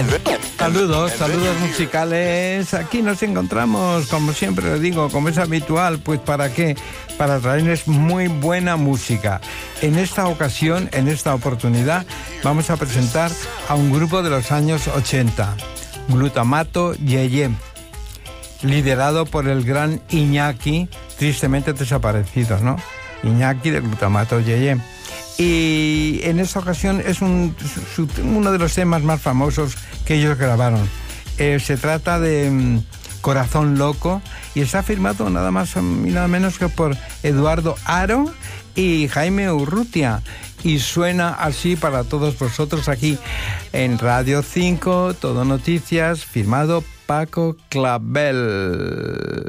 Saludos musicales. Aquí nos encontramos, como siempre les digo, como es habitual, pues ¿para qué? Para traerles muy buena música. En esta ocasión, en esta oportunidad, vamos a presentar a un grupo de los años 80, Glutamato Yeye, liderado por el gran Iñaki, tristemente desaparecido, ¿no? Iñaki de Glutamato Yeye. Y en esta ocasión es uno de los temas más famosos que ellos grabaron. Se trata de Corazón Loco y está firmado nada más y nada menos que por Eduardo Haro y Jaime Urrutia. Y suena así para todos vosotros aquí en Radio 5, Todo Noticias, firmado Paco Clavel.